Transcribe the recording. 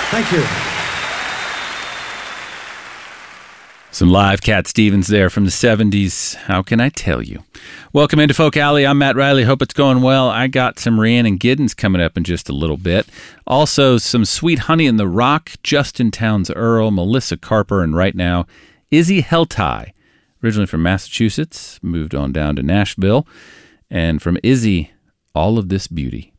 Thank you. Some live Cat Stevens there from the 70s. How can I tell you? Welcome into Folk Alley. I'm Matt Riley. Hope it's going well. I got some Rhiannon Giddens coming up in just a little bit. Also, some Sweet Honey in the Rock, Justin Townes Earl, Melissa Carper, and right now, Izzy Heltai. Originally from Massachusetts, moved on down to Nashville. And from Izzy, All of This Beauty.